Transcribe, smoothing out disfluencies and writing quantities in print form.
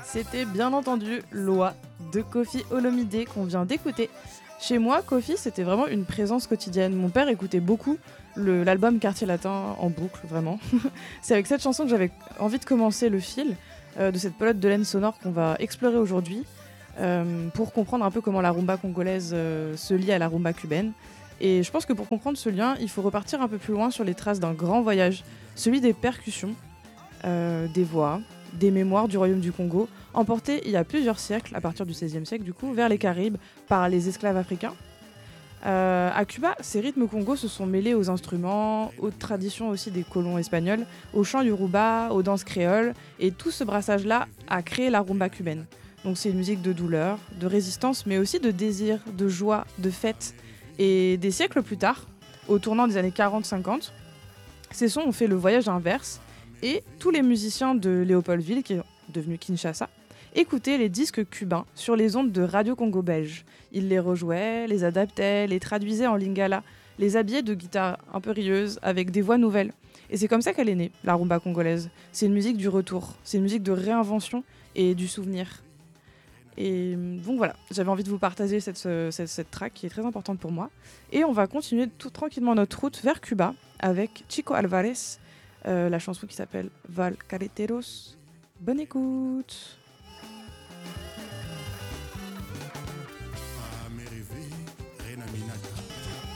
C'était bien entendu Loi de Koffi Olomidé qu'on vient d'écouter. Chez moi, Koffi, c'était vraiment une présence quotidienne. Mon père écoutait beaucoup l'album Quartier Latin en boucle, vraiment. C'est avec cette chanson que j'avais envie de commencer le fil de cette pelote de laine sonore qu'on va explorer aujourd'hui pour comprendre un peu comment la rumba congolaise se lie à la rumba cubaine. Et je pense que pour comprendre ce lien, il faut repartir un peu plus loin sur les traces d'un grand voyage, celui des percussions, des voix, des mémoires du royaume du Congo, emportées il y a plusieurs siècles, à partir du XVIe siècle du coup, vers les Caraïbes par les esclaves africains. À Cuba, ces rythmes congos se sont mêlés aux instruments, aux traditions aussi des colons espagnols, aux chants yoruba, aux danses créoles, et tout ce brassage-là a créé la rumba cubaine. Donc c'est une musique de douleur, de résistance, mais aussi de désir, de joie, de fête. Et des siècles plus tard, au tournant des années 40-50, ces sons ont fait le voyage inverse, et tous les musiciens de Léopoldville, qui est devenu Kinshasa, écoutaient les disques cubains sur les ondes de Radio Congo belge. Ils les rejouaient, les adaptaient, les traduisaient en lingala, les habillaient de guitares un peu rieuses, avec des voix nouvelles. Et c'est comme ça qu'elle est née, la rumba congolaise. C'est une musique du retour, c'est une musique de réinvention et du souvenir. Et donc voilà, j'avais envie de vous partager cette track qui est très importante pour moi. Et on va continuer tout tranquillement notre route vers Cuba avec Chico Alvarez, la chanson qui s'appelle Val Carreteros. Bonne écoute!